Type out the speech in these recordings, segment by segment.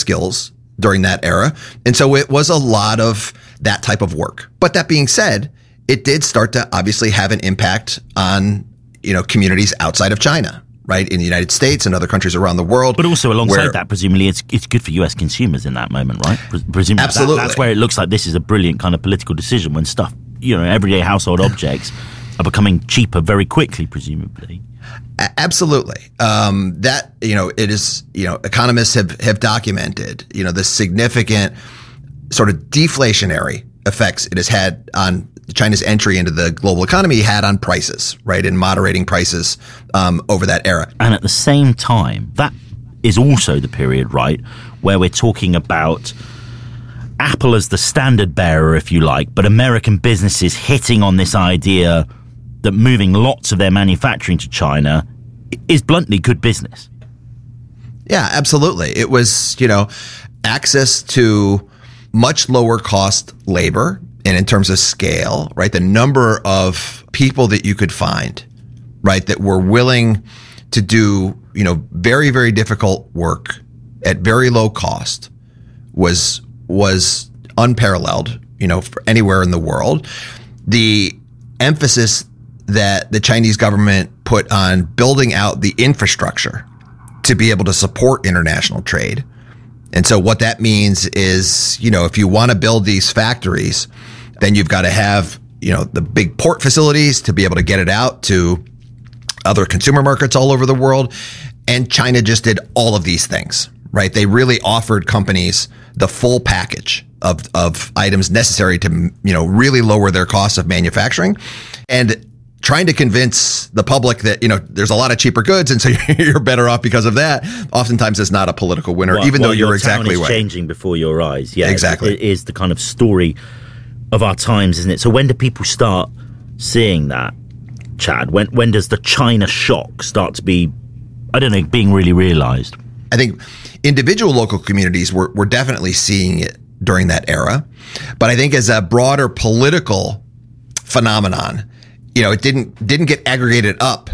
skills during that era. And so it was a lot of that type of work. But that being said, it did start to obviously have an impact on, communities outside of China, right? In the United States and other countries around the world. But also alongside that, presumably it's good for US consumers in that moment, right? Presumably absolutely. That's where it looks like this is a brilliant kind of political decision when stuff, everyday household objects are becoming cheaper very quickly, presumably. Absolutely. It is, economists have documented, the significant sort of deflationary effects it has had on China's entry into the global economy had on prices, right? And moderating prices over that era. And at the same time, that is also the period, right, where we're talking about Apple as the standard bearer, if you like, but American businesses hitting on this idea that moving lots of their manufacturing to China is bluntly good business. Yeah, absolutely. It was, access to much lower cost labor, and in terms of scale, right, the number of people that you could find, right, that were willing to do, very, very difficult work at very low cost was unparalleled, for anywhere in the world. The emphasis that the Chinese government put on building out the infrastructure to be able to support international trade. And so what that means is, if you want to build these factories, then you've got to have, the big port facilities to be able to get it out to other consumer markets all over the world. And China just did all of these things, right? They really offered companies the full package of items necessary to, really lower their costs of manufacturing. And trying to convince the public that, there's a lot of cheaper goods and so you're better off because of that, oftentimes is not a political winner, even though you're exactly right. Changing before your eyes. Yeah, exactly. It is the kind of story of our times, isn't it? So when do people start seeing that, Chad? When does the China shock start to be, being really realized? I think individual local communities were definitely seeing it during that era. But I think as a broader political phenomenon, it didn't get aggregated up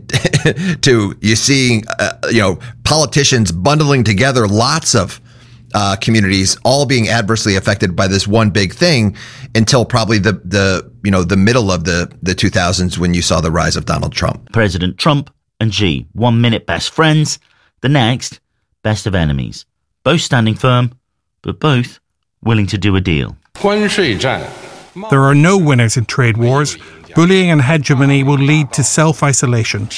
to you seeing, politicians bundling together lots of communities all being adversely affected by this one big thing until probably the middle of the 2000s when you saw the rise of Donald Trump. President Trump and Xi, 1 minute best friends, the next best of enemies. Both standing firm, but both willing to do a deal. There are no winners in trade wars. Bullying and hegemony will lead to self-isolation.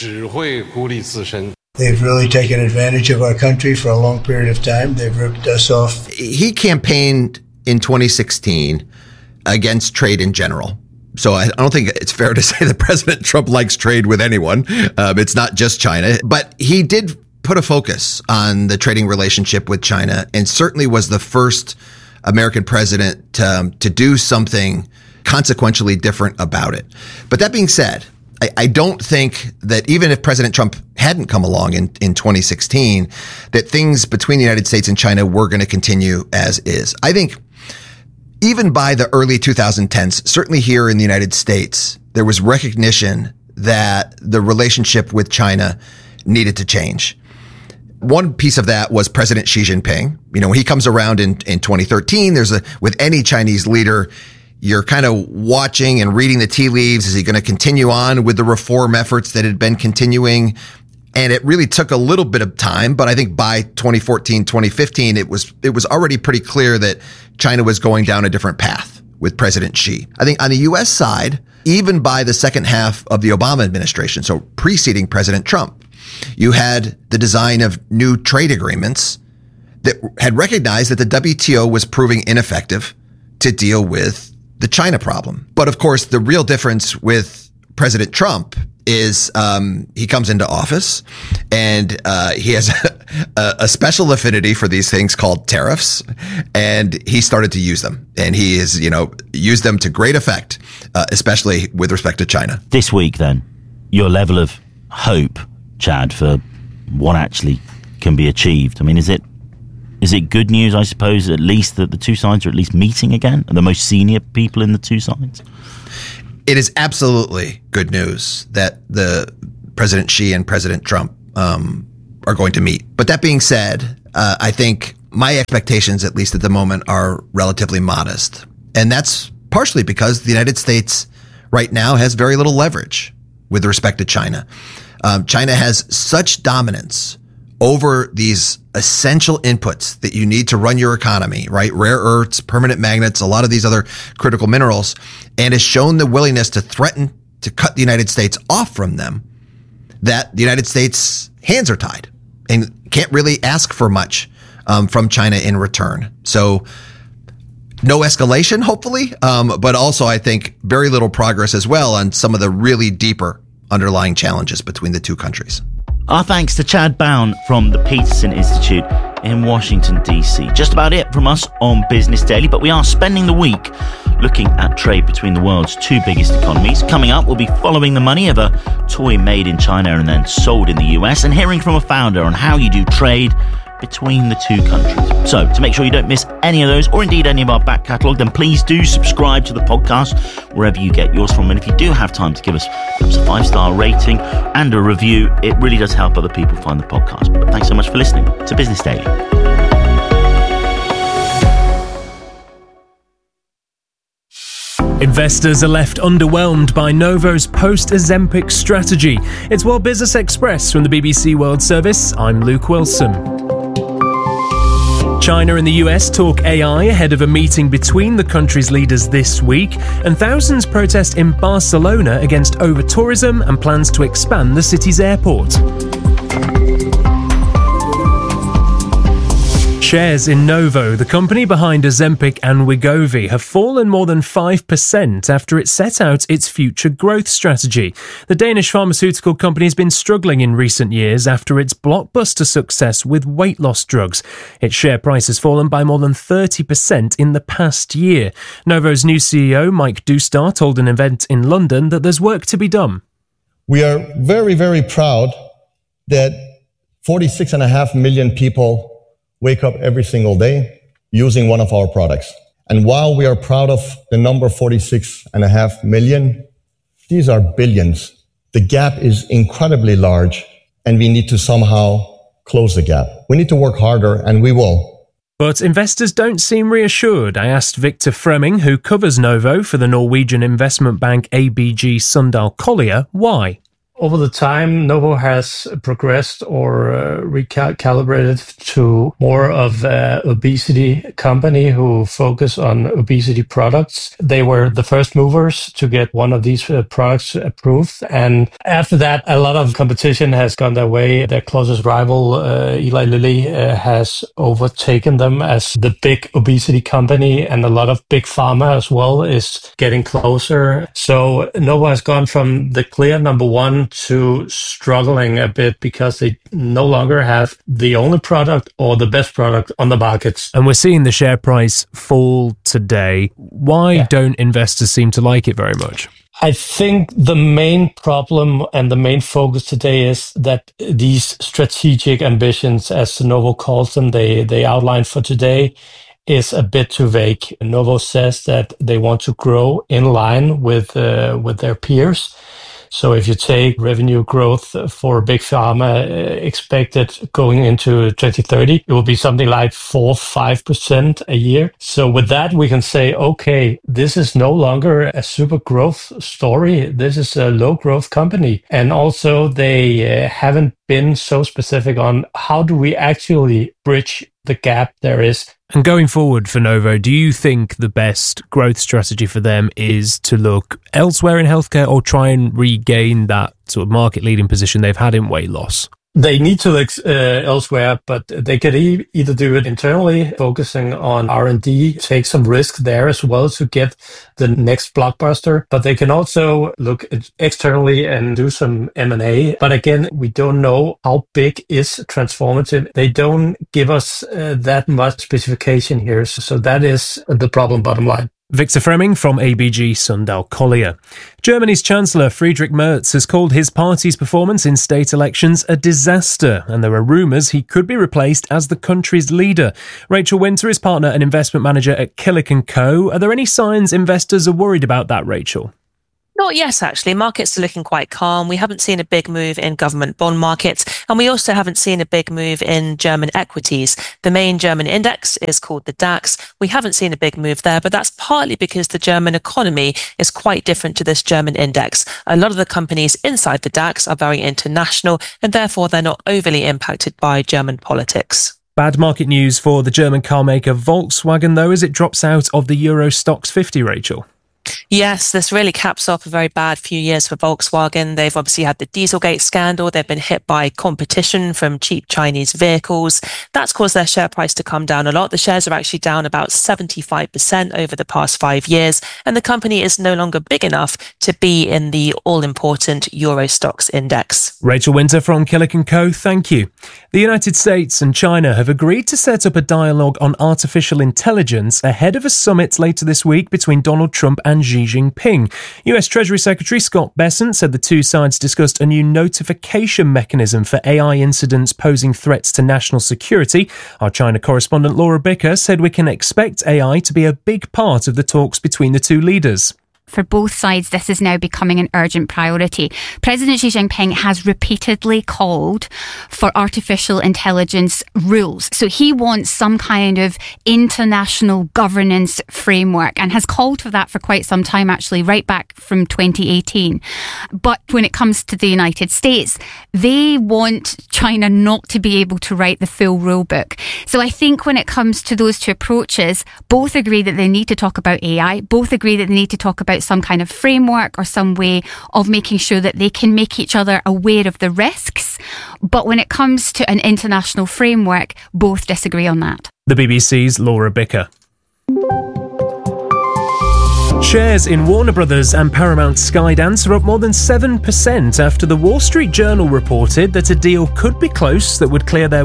They've really taken advantage of our country for a long period of time. They've ripped us off. He campaigned in 2016 against trade in general. So I don't think it's fair to say that President Trump likes trade with anyone. It's not just China. But he did put a focus on the trading relationship with China and certainly was the first American president to do something consequentially different about it. But that being said, I don't think that even if President Trump hadn't come along in 2016, that things between the United States and China were going to continue as is. I think even by the early 2010s, certainly here in the United States, there was recognition that the relationship with China needed to change. One piece of that was President Xi Jinping. When he comes around in 2013, with any Chinese leader, you're kind of watching and reading the tea leaves. Is he going to continue on with the reform efforts that had been continuing? And it really took a little bit of time. But I think by 2014, 2015, it was already pretty clear that China was going down a different path with President Xi. I think on the U.S. side, even by the second half of the Obama administration, so preceding President Trump, you had the design of new trade agreements that had recognized that the WTO was proving ineffective to deal with the China problem. But of course, the real difference with President Trump is he comes into office and he has a special affinity for these things called tariffs, and he started to use them. And he has, used them to great effect, especially with respect to China. This week, then, your level of hope, Chad, for what actually can be achieved. I mean, is it good news, I suppose, at least that the two sides are at least meeting again, and the most senior people in the two sides? It is absolutely good news that the President Xi and President Trump are going to meet. But that being said, I think my expectations, at least at the moment, are relatively modest. And that's partially because the United States right now has very little leverage with respect to China. China has such dominance over these essential inputs that you need to run your economy, right? Rare earths, permanent magnets, a lot of these other critical minerals, and has shown the willingness to threaten to cut the United States off from them, that the United States' hands are tied and can't really ask for much from China in return. So no escalation, hopefully, but also I think very little progress as well on some of the really deeper underlying challenges between the two countries. Our thanks to Chad Bown from the Peterson Institute in Washington, D.C. Just about it from us on Business Daily, but we are spending the week looking at trade between the world's two biggest economies. Coming up, we'll be following the money of a toy made in China and then sold in the US and hearing from a founder on how you do trade between the two countries. So, to make sure you don't miss any of those, or indeed any of our back catalogue, then please do subscribe to the podcast wherever you get yours from. And if you do have time to give us perhaps a 5-star rating and a review, it really does help other people find the podcast. But thanks so much for listening to Business Daily. Investors are left underwhelmed by Novo's post-Ozempic strategy. It's World Business Express from the BBC World Service. I'm Luke Wilson. China and the US talk AI ahead of a meeting between the country's leaders this week, and thousands protest in Barcelona against over-tourism and plans to expand the city's airport. Shares in Novo, the company behind Ozempic and Wegovy, have fallen more than 5% after it set out its future growth strategy. The Danish pharmaceutical company has been struggling in recent years after its blockbuster success with weight loss drugs. Its share price has fallen by more than 30% in the past year. Novo's new CEO, Mike Doustar, told an event in London that there's work to be done. We are very, very proud that 46.5 million people wake up every single day using one of our products. And while we are proud of the number 46.5 million, these are billions. The gap is incredibly large, and we need to somehow close the gap. We need to work harder, and we will. But investors don't seem reassured. I asked Victor Fremming, who covers Novo for the Norwegian investment bank ABG Sundal Collier, why. Over the time, Novo has progressed or recalibrated to more of an obesity company who focus on obesity products. They were the first movers to get one of these products approved. And after that, a lot of competition has gone their way. Their closest rival, Eli Lilly, has overtaken them as the big obesity company. And a lot of big pharma as well is getting closer. So Novo has gone from the clear number one to struggling a bit because they no longer have the only product or the best product on the markets. And we're seeing the share price fall today. Why don't investors seem to like it very much? I think the main problem and the main focus today is that these strategic ambitions, as Novo calls them, they outlined for today, is a bit too vague. Novo says that they want to grow in line with their peers. So if you take revenue growth for big pharma expected going into 2030, it will be something like 4-5% a year. So with that, we can say, okay, this is no longer a super growth story. This is a low growth company. And also they haven't been so specific on how do we actually bridge the gap there is. And going forward for Novo, do you think the best growth strategy for them is to look elsewhere in healthcare or try and regain that sort of market-leading position they've had in weight loss? They need to look elsewhere, but they could either do it internally, focusing on R&D, take some risk there as well to get the next blockbuster. But they can also look externally and do some M&A. But again, we don't know how big is transformative. They don't give us that much specification here. So that is the problem, bottom line. Victor Fremming from ABG Sundal Collier. Germany's Chancellor Friedrich Merz has called his party's performance in state elections a disaster, and there are rumours he could be replaced as the country's leader. Rachel Winter is partner and investment manager at Killick & Co. Are there any signs investors are worried about that, Rachel? Not yet, actually. Markets are looking quite calm. We haven't seen a big move in government bond markets. And we also haven't seen a big move in German equities. The main German index is called the DAX. We haven't seen a big move there, but that's partly because the German economy is quite different to this German index. A lot of the companies inside the DAX are very international, and therefore they're not overly impacted by German politics. Bad market news for the German car maker Volkswagen, though, as it drops out of the Euro Stoxx 50, Rachel. Yes, this really caps off a very bad few years for Volkswagen. They've obviously had the Dieselgate scandal. They've been hit by competition from cheap Chinese vehicles. That's caused their share price to come down a lot. The shares are actually down about 75% over the past 5 years, and the company is no longer big enough to be in the all-important Euro Stoxx index. Rachel Winter from Killick & Co, thank you. The United States and China have agreed to set up a dialogue on artificial intelligence ahead of a summit later this week between Donald Trump and Xi Jinping. US Treasury Secretary Scott Bessent said the two sides discussed a new notification mechanism for AI incidents posing threats to national security. Our China correspondent Laura Bicker said we can expect AI to be a big part of the talks between the two leaders. For both sides, this is now becoming an urgent priority. President Xi Jinping has repeatedly called for artificial intelligence rules. So he wants some kind of international governance framework and has called for that for quite some time, actually, right back from 2018. But when it comes to the United States, they want China not to be able to write the full rule book. So I think when it comes to those two approaches, both agree that they need to talk about AI, both agree that they need to talk about some kind of framework or some way of making sure that they can make each other aware of the risks. But when it comes to an international framework, both disagree on that. The BBC's Laura Bicker. Shares in Warner Brothers and Paramount Skydance are up more than 7% after the Wall Street Journal reported that a deal could be close that would clear their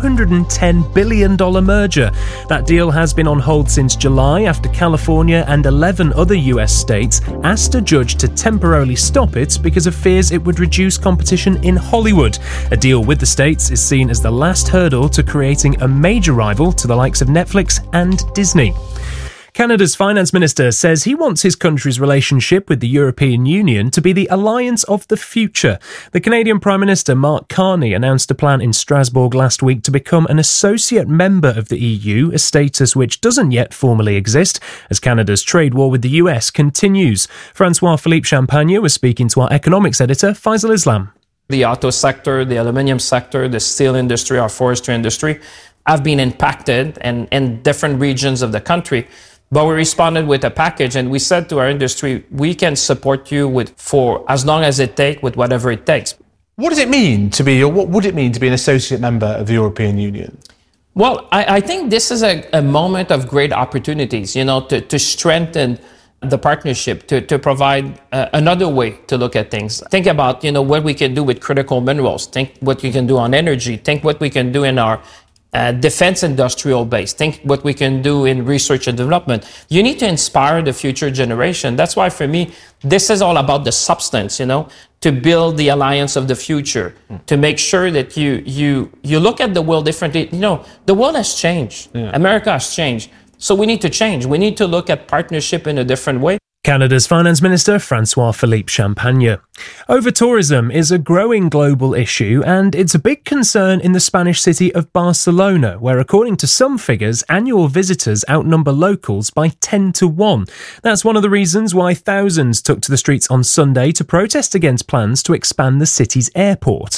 $110 billion merger. That deal has been on hold since July after California and 11 other US states asked a judge to temporarily stop it because of fears it would reduce competition in Hollywood. A deal with the states is seen as the last hurdle to creating a major rival to the likes of Netflix and Disney. Canada's finance minister says he wants his country's relationship with the European Union to be the alliance of the future. The Canadian Prime Minister Mark Carney announced a plan in Strasbourg last week to become an associate member of the EU, a status which doesn't yet formally exist, as Canada's trade war with the US continues. Francois-Philippe Champagne was speaking to our economics editor, Faisal Islam. The auto sector, the aluminium sector, the steel industry, our forestry industry have been impacted and in different regions of the country. But we responded with a package and we said to our industry, we can support you for as long as it takes, with whatever it takes. What does it mean to be, or what would it mean to be an associate member of the European Union? Well, I think this is a moment of great opportunities, to strengthen the partnership, to provide another way to look at things. Think about, what we can do with critical minerals. Think what we can do on energy. Think what we can do in our defense industrial base. Think what we can do in research and development. You need to inspire the future generation. That's why, for me, this is all about the substance, to build the alliance of the future, to make sure that you look at the world differently. The world has changed. Yeah. America has changed. So we need to change. We need to look at partnership in a different way. Canada's Finance Minister Francois-Philippe Champagne. Over-tourism is a growing global issue, and it's a big concern in the Spanish city of Barcelona, where, according to some figures, annual visitors outnumber locals by 10-1. That's one of the reasons why thousands took to the streets on Sunday to protest against plans to expand the city's airport.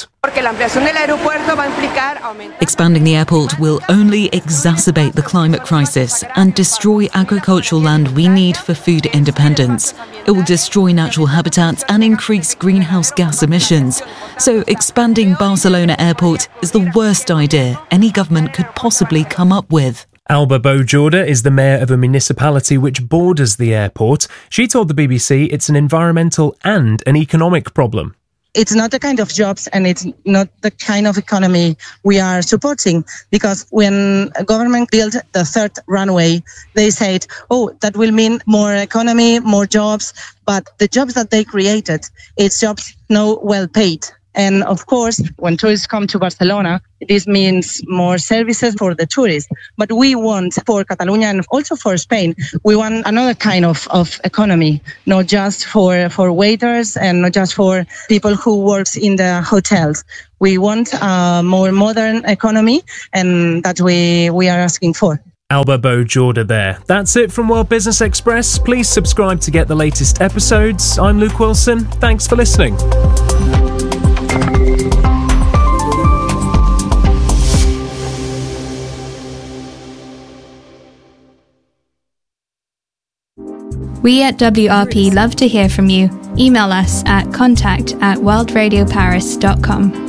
Expanding the airport will only exacerbate the climate crisis and destroy agricultural land we need for food independence. It will destroy natural habitats and increase greenhouse gas emissions. So expanding Barcelona Airport is the worst idea any government could possibly come up with. Alba Bojorda is the mayor of a municipality which borders the airport. She told the BBC it's an environmental and an economic problem. It's not the kind of jobs and it's not the kind of economy we are supporting, because when a government built the third runway, they said, that will mean more economy, more jobs. But the jobs that they created, it's jobs not well paid. And of course, when tourists come to Barcelona, this means more services for the tourists. But we want for Catalonia and also for Spain, we want another kind of economy, not just for waiters and not just for people who works in the hotels. We want a more modern economy, and that we are asking for. Alba Bo-Jorda there. That's it from World Business Express. Please subscribe to get the latest episodes. I'm Luke Wilson. Thanks for listening. We at WRP love to hear from you. Email us at contact@worldradioparis.com.